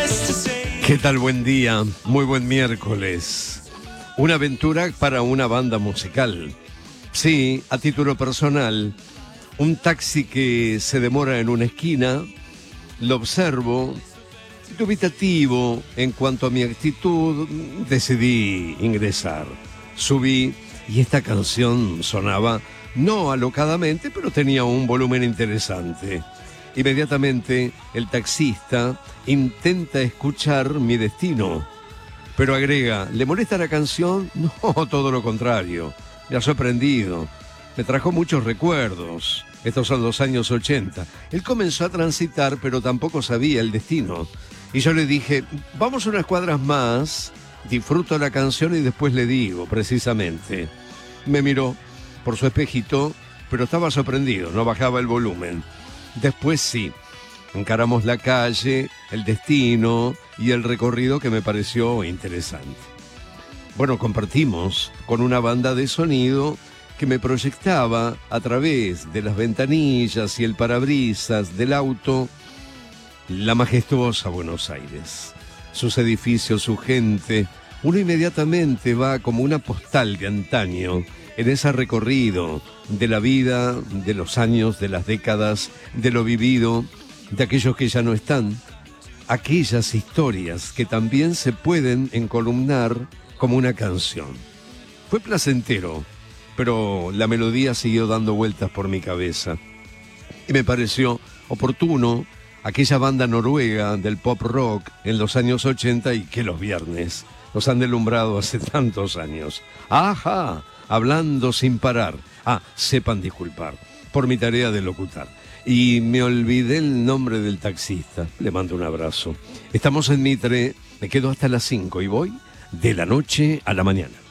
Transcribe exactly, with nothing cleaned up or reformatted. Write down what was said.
¿Qué tal? Buen día, muy buen miércoles. Una aventura para una banda musical. Sí, a título personal, un taxi que se demora en una esquina, lo observo, dubitativo en cuanto a mi actitud, decidí ingresar. Subí y esta canción sonaba, no alocadamente, pero tenía un volumen interesante. Inmediatamente el taxista intenta escuchar Mi Destino, pero agrega, ¿le molesta la canción? No, todo lo contrario, me ha sorprendido, me trajo muchos recuerdos. Estos son los años ochenta. Él comenzó a transitar, pero tampoco sabía el destino. Y yo le dije, vamos unas cuadras más, disfruto la canción y después le digo, precisamente. Me miró por su espejito, pero estaba sorprendido, no bajaba el volumen. Después sí, encaramos la calle, el destino y el recorrido que me pareció interesante. Bueno, compartimos con una banda de sonido que me proyectaba a través de las ventanillas y el parabrisas del auto la majestuosa Buenos Aires. Sus edificios, su gente, uno inmediatamente va como una postal de antaño en ese recorrido de la vida, de los años, de las décadas, de lo vivido, de aquellos que ya no están, aquellas historias que también se pueden encolumnar como una canción. Fue placentero, pero la melodía siguió dando vueltas por mi cabeza. Y me pareció oportuno aquella banda noruega del pop rock en los años ochenta y que los viernes nos han delumbrado hace tantos años. ¡Ajá! Hablando sin parar. Ah, sepan disculpar por mi tarea de locutar. Y me olvidé el nombre del taxista. Le mando un abrazo. Estamos en Mitre, me quedo hasta las cinco y voy de la noche a la mañana.